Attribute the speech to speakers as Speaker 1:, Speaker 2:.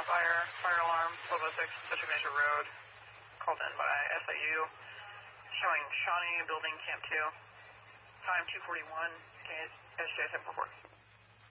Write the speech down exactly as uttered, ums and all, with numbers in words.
Speaker 1: fire, fire alarm, twelve oh six, Bishop Major Road, called in by S I U, showing Shawnee Building Camp two, time two forty-one, S J seven four four.